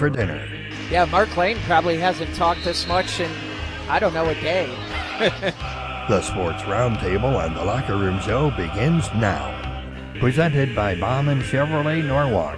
for dinner. Yeah, Mark Lane probably hasn't talked this much in, I don't know, a day. The Sports Roundtable and the Locker Room Show begins now. Presented by Bauman Chevrolet Norwalk.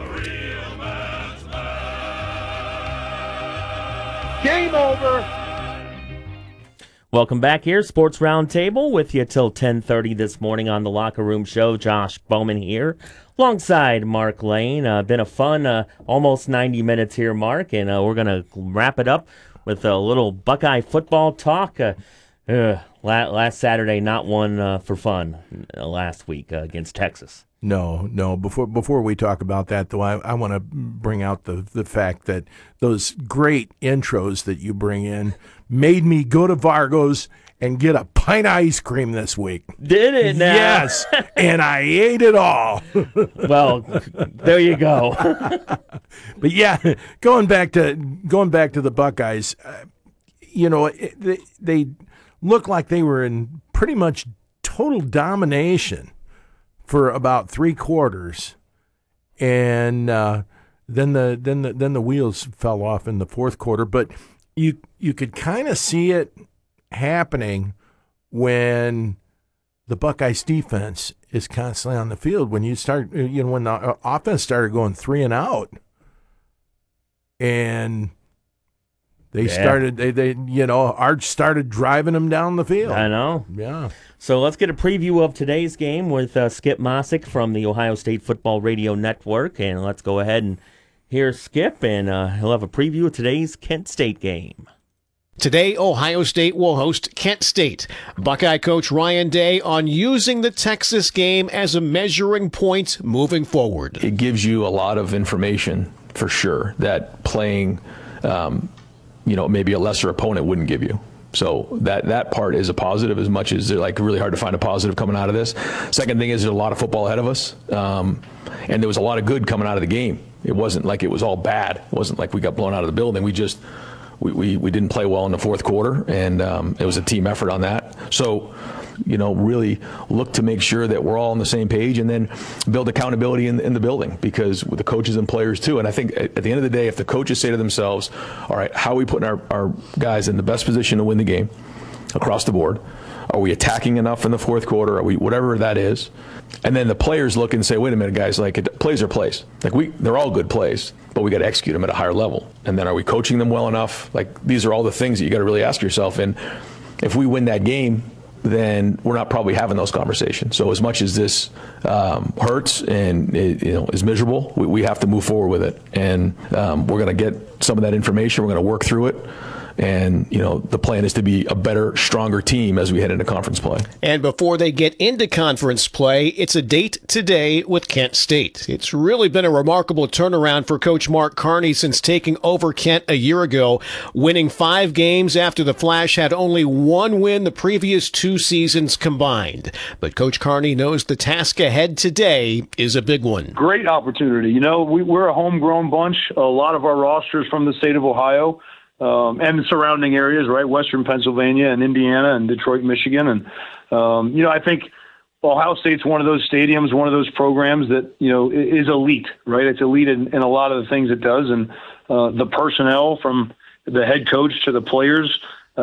Game over. Welcome back here, Sports Roundtable, with you till 10:30 this morning on the Locker Room Show. Josh Bowman here, alongside Mark Lane. Been a fun almost 90 minutes here, Mark, and we're going to wrap it up with a little Buckeye football talk. Last Saturday, not one for fun last week against Texas. No. Before we talk about that, though, I want to bring out the fact that those great intros that you bring in made me go to Vargo's and get a pint of ice cream this week. Did it now? Yes, and I ate it all. Well, there you go. But yeah, going back to the Buckeyes, they looked like they were in pretty much total domination for about 3 quarters, and then the wheels fell off in the fourth quarter. But you could kind of see it happening when the Buckeyes defense is constantly on the field. When you start, when the offense started going 3 and out, and Arch started driving them down the field. I know. Yeah. So let's get a preview of today's game with Skip Mossick from the Ohio State Football Radio Network. And let's go ahead and hear Skip, and he'll have a preview of today's Kent State game. Today, Ohio State will host Kent State. Buckeye coach Ryan Day on using the Texas game as a measuring point moving forward. It gives you a lot of information, for sure, that playing maybe a lesser opponent wouldn't give you. So that part is a positive, as much as it's really hard to find a positive coming out of this. Second thing is there's a lot of football ahead of us, and there was a lot of good coming out of the game. It wasn't like it was all bad. It wasn't like we got blown out of the building. We didn't play well in the fourth quarter, and it was a team effort on that. So, really look to make sure that we're all on the same page, and then build accountability in the building, because with the coaches and players too. And I think at the end of the day, if the coaches say to themselves, all right, how are we putting our guys in the best position to win the game across the board? Are we attacking enough in the fourth quarter? Are we, whatever that is? And then the players look and say, wait a minute, guys, plays are plays. They're all good plays, but we got to execute them at a higher level. And then are we coaching them well enough? These are all the things that you got to really ask yourself. And if we win that game, then we're not probably having those conversations. So as much as this hurts and is miserable, we have to move forward with it. And we're going to get some of that information. We're going to work through it. And, the plan is to be a better, stronger team as we head into conference play. And before they get into conference play, it's a date today with Kent State. It's really been a remarkable turnaround for Coach Mark Carney since taking over Kent a year ago, winning 5 games after the Flash had only 1 win the previous 2 seasons combined. But Coach Carney knows the task ahead today is a big one. Great opportunity. We're a homegrown bunch. A lot of our rosters from the state of Ohio. And the surrounding areas, right? Western Pennsylvania and Indiana and Detroit, Michigan. And, I think Ohio State's one of those stadiums, one of those programs that, is elite, right? It's elite in a lot of the things it does. And the personnel, from the head coach to the players,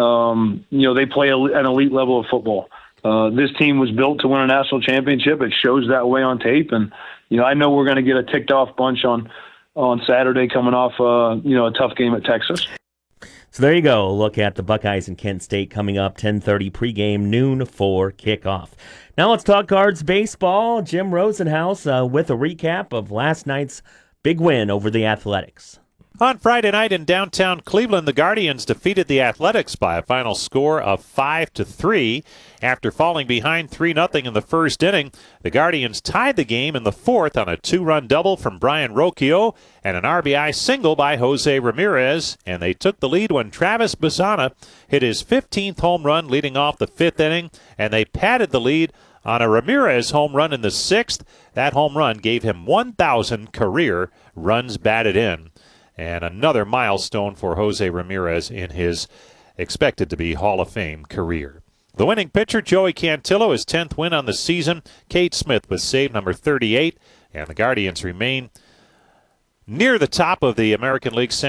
they play an elite level of football. This team was built to win a national championship. It shows that way on tape. And, I know we're going to get a ticked off bunch on Saturday coming off, a tough game at Texas. So there you go. A look at the Buckeyes and Kent State coming up 10:30 pregame, noon for kickoff. Now let's talk Cards baseball. Jim Rosenhaus with a recap of last night's big win over the Athletics. On Friday night in downtown Cleveland, the Guardians defeated the Athletics by a final score of 5-3. After falling behind 3-0 in the first inning, the Guardians tied the game in the fourth on a 2-run double from Brian Rocchio and an RBI single by Jose Ramirez, and they took the lead when Travis Bassana hit his 15th home run leading off the fifth inning, and they padded the lead on a Ramirez home run in the sixth. That home run gave him 1,000 career runs batted in, and another milestone for Jose Ramirez in his expected-to-be Hall of Fame career. The winning pitcher, Joey Cantillo, his 10th win on the season. Cade Smith was save number 38, and the Guardians remain near the top of the American League Central.